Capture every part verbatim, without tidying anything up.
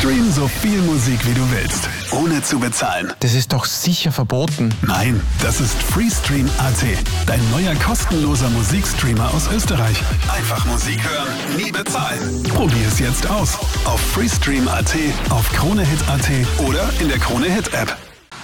Stream so viel Musik wie du willst, ohne zu bezahlen. Das ist doch sicher verboten. Nein, das ist Freestream Punkt a t, dein neuer kostenloser Musikstreamer aus Österreich. Einfach Musik hören, nie bezahlen. Probier es jetzt aus auf Freestream Punkt a t, auf Kronehit Punkt a t oder in der Kronehit App.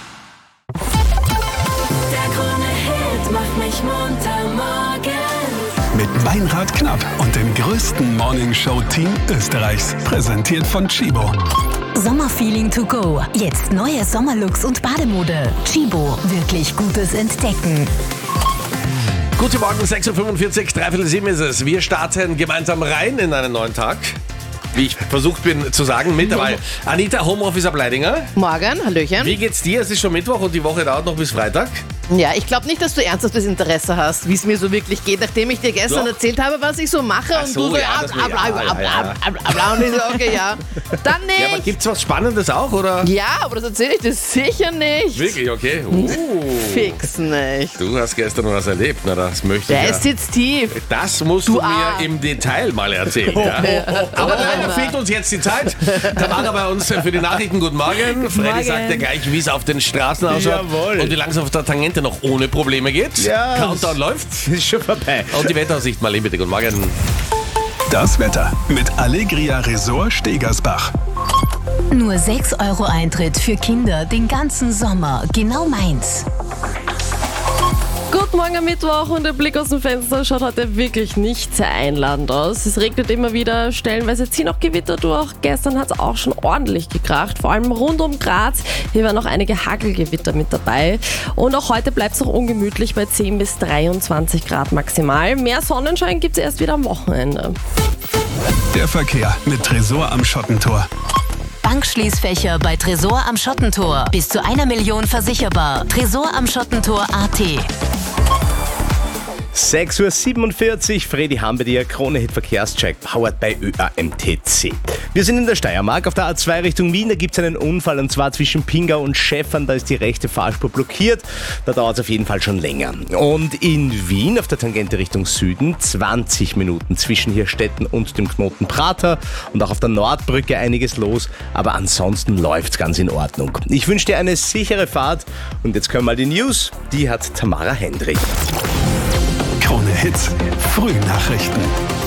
Der Kronehit macht mich munter morgens. Mit Meinrad Knapp und dem größten Morning-Show-Team Österreichs. Präsentiert von Chibo. Sommerfeeling to go. Jetzt neue Sommerlooks und Bademode. Chibo, wirklich gutes Entdecken. Guten Morgen, sechs Uhr fünfundvierzig, dreiviertel sieben ist es. Wir starten gemeinsam rein in einen neuen Tag. Wie ich versucht bin zu sagen, mit dabei Anita, Homeoffice ab Leidinger. Morgen, Hallöchen. Wie geht's dir? Es ist schon Mittwoch und die Woche dauert noch bis Freitag. Ja, ich glaube nicht, dass du ernsthaftes Interesse hast, wie es mir so wirklich geht, nachdem ich dir gestern Doch. erzählt habe, was ich so mache. Ach und so, du so, ja, ja, das bla, will- bla, ja, bla, ja, bla, ja. bla, bla, und ich so, okay, ja. Dann nicht. Ja, aber gibt's was Spannendes auch, oder? Ja, aber das erzähle ich dir sicher nicht. Wirklich, okay. Uh. Fix nicht. Du hast gestern was erlebt, na das möchte Der ich ist ja. jetzt tief. Das musst Du du, Arsch. mir im Detail mal erzählen. Ja? Aber leider fehlt uns jetzt die Zeit. Tamara bei uns für die Nachrichten. Guten Morgen. Freddy Morgen. sagt dir gleich, wie es auf den Straßen ausschaut. Jawohl. Und wie lange es auf der Tangente noch ohne Probleme geht. Ja. Countdown läuft. Ist schon vorbei. Und die Wetteraussicht mal bitte. Guten Morgen. Das Wetter mit Allegria Resort Stegersbach. Nur sechs Euro Eintritt für Kinder den ganzen Sommer. Genau meins. Guten Morgen am Mittwoch und der Blick aus dem Fenster schaut heute wirklich nicht sehr einladend aus. Es regnet immer wieder, stellenweise ziehen auch Gewitter durch. Gestern hat es auch schon ordentlich gekracht, vor allem rund um Graz. Hier waren noch einige Hagelgewitter mit dabei. Und auch heute bleibt es noch ungemütlich bei zehn bis dreiundzwanzig Grad maximal. Mehr Sonnenschein gibt es erst wieder am Wochenende. Der Verkehr mit Tresor am Schottentor. Bankschließfächer bei Tresor am Schottentor. Bis zu einer Million versicherbar. Tresor am Schottentor Punkt a t. sechs Uhr siebenundvierzig, Freddy haben bei dir, Kronehit Verkehrscheck, powered by Ö A M T C. Wir sind in der Steiermark, auf der A zwei Richtung Wien, da gibt es einen Unfall und zwar zwischen Pingau und Schäffern, da ist die rechte Fahrspur blockiert, da dauert es auf jeden Fall schon länger. Und in Wien, auf der Tangente Richtung Süden, zwanzig Minuten zwischen Hirstetten und dem Knoten Prater und auch auf der Nordbrücke einiges los, aber ansonsten läuft es ganz in Ordnung. Ich wünsche dir eine sichere Fahrt und jetzt können wir mal die News, die hat Tamara Hendrich. Krone Hits, Frühnachrichten.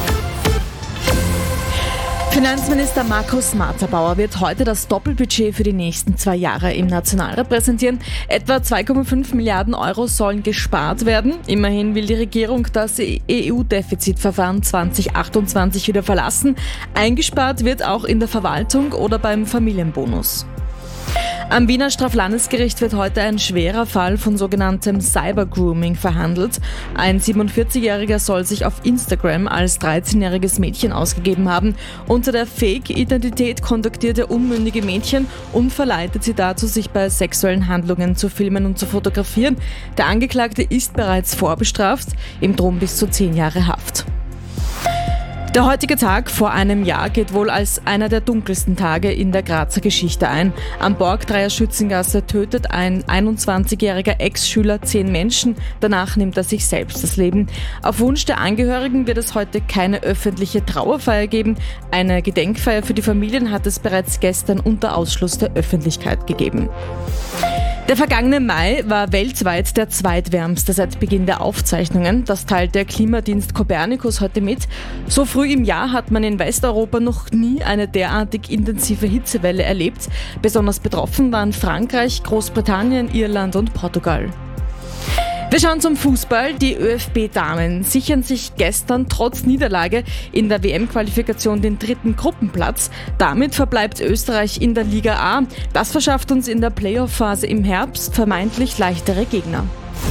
Finanzminister Markus Marzer-Bauer wird heute das Doppelbudget für die nächsten zwei Jahre im Nationalrat präsentieren. Etwa zwei Komma fünf Milliarden Euro sollen gespart werden. Immerhin will die Regierung das E U-Defizitverfahren zwanzig achtundzwanzig wieder verlassen. Eingespart wird auch in der Verwaltung oder beim Familienbonus. Am Wiener Straflandesgericht wird heute ein schwerer Fall von sogenanntem Cybergrooming verhandelt. Ein siebenundvierzigjähriger soll sich auf Instagram als dreizehnjähriges Mädchen ausgegeben haben. Unter der Fake-Identität kontaktiert er unmündige Mädchen und verleitet sie dazu, sich bei sexuellen Handlungen zu filmen und zu fotografieren. Der Angeklagte ist bereits vorbestraft, ihm drohen bis zu zehn Jahre Haft. Der heutige Tag vor einem Jahr geht wohl als einer der dunkelsten Tage in der Grazer Geschichte ein. Am Borgdreier Schützengasse tötet ein einundzwanzigjähriger Ex-Schüler zehn Menschen. Danach nimmt er sich selbst das Leben. Auf Wunsch der Angehörigen wird es heute keine öffentliche Trauerfeier geben. Eine Gedenkfeier für die Familien hat es bereits gestern unter Ausschluss der Öffentlichkeit gegeben. Der vergangene Mai war weltweit der zweitwärmste seit Beginn der Aufzeichnungen. Das teilt der Klimadienst Copernicus heute mit. So früh im Jahr hat man in Westeuropa noch nie eine derartig intensive Hitzewelle erlebt. Besonders betroffen waren Frankreich, Großbritannien, Irland und Portugal. Wir schauen zum Fußball. Die ÖFB-Damen sichern sich gestern trotz Niederlage in der W M-Qualifikation den dritten Gruppenplatz. Damit verbleibt Österreich in der Liga A. Das verschafft uns in der Playoff-Phase im Herbst vermeintlich leichtere Gegner.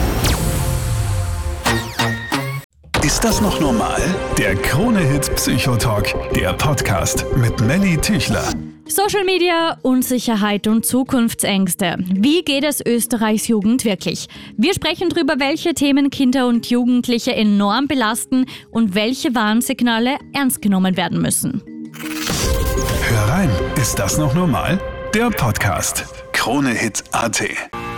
Ist das noch normal? Der Krone-Hit Psychotalk, der Podcast mit Melly Tüchler. Social Media, Unsicherheit und Zukunftsängste. Wie geht es Österreichs Jugend wirklich? Wir sprechen darüber, welche Themen Kinder und Jugendliche enorm belasten und welche Warnsignale ernst genommen werden müssen. Hör rein, ist das noch normal? Der Podcast Kronehit Punkt a t.